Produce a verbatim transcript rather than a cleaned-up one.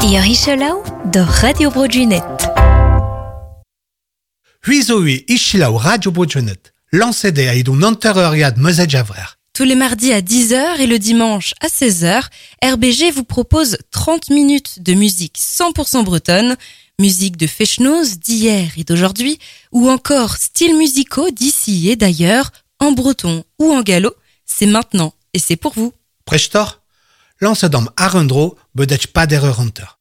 Iorichelau de Radio Brojunet. Huizoui Ishilau Radio Brojunet. Lancez-des à idou nantereriad meuzet javrer. Tous les mardis à dix heures et le dimanche à seize heures, R B G vous propose trente minutes de musique cent pour cent bretonne, musique de fechnoz d'hier et d'aujourd'hui, ou encore styles musicaux d'ici et d'ailleurs, en breton ou en gallo. C'est maintenant et c'est pour vous. Prechtor, lancez-dom arendro, bedech pas d'erreur hunter.